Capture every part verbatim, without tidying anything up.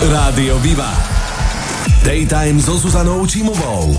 Rádio Viva. Daytime so Zuzanou Čímovou.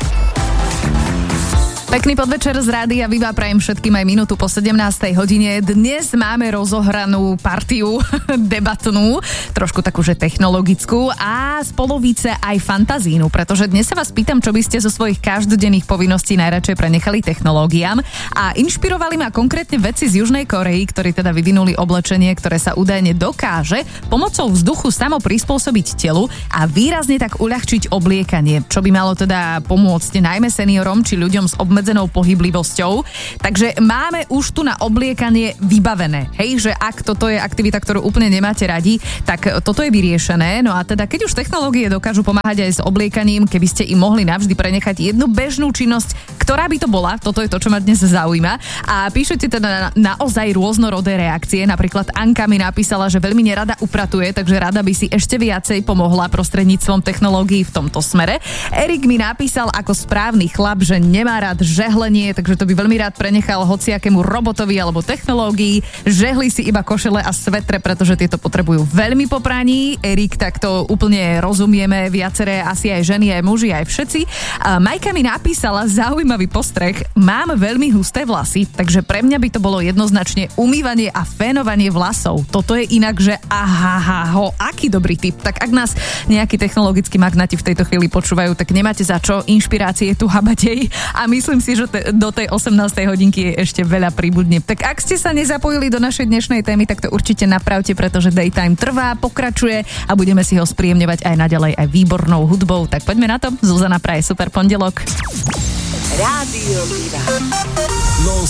Pekný podvečer z Rádia Viva prajem všetkým aj minútu po sedemnástej hodine. Dnes máme rozohranú partiu debatnú, trošku takú, že technologickú a z polovice aj fantazínu, pretože dnes sa vás pýtam, čo by ste zo svojich každodenných povinností najradšej prenechali technológiám a inšpirovali ma konkrétne vedci z Južnej Korei, ktorí teda vyvinuli oblečenie, ktoré sa údajne dokáže pomocou vzduchu samo prispôsobiť telu a výrazne tak uľahčiť obliekanie, čo by malo teda pomôcť najmä seniorom či ľuďom s obmedzenou obmedzenou pohyblivosťou. Takže máme už tu na obliekanie vybavené. Hej, že ak toto je aktivita, ktorú úplne nemáte radi, tak toto je vyriešené. No a teda, keď už technológie dokážu pomáhať aj s obliekaním, keby ste im mohli navždy prenechať jednu bežnú činnosť, ktorá by to bola, toto je to, čo ma dnes zaujíma. A píšete teda na, naozaj rôznorodé reakcie. Napríklad Anka mi napísala, že veľmi nerada upratuje, takže rada by si ešte viacej pomohla prostredníctvom technológií v tomto smere. Erik mi napísal ako správny chlap, že nemá rád žehlenie, takže to by veľmi rád prenechal hociakému robotovi alebo technológii. Žehli si iba košele a svetre, pretože tieto potrebujú veľmi po praní. Erik, tak to úplne rozumieme, viaceré asi aj ženy, aj muži, aj všetci. A Majka mi napísala zaujímavý postreh. Mám veľmi husté vlasy, takže pre mňa by to bolo jednoznačne umývanie a fénovanie vlasov. Toto je inak, že aha, ho, aký dobrý tip. Tak ak nás nejakí technologickí magnáti v tejto chvíli počúvajú, tak nemáte za čo, inšpirácie tu habatej a myslím si, že te, do tej osemnástej hodinky je ešte veľa príbudne. Tak ak ste sa nezapojili do našej dnešnej témy, tak to určite napravte, pretože Daytime trvá, pokračuje a budeme si ho spríjemňovať aj naďalej aj výbornou hudbou. Tak poďme na to. Zuzana praje super pondelok. Rádio Viva.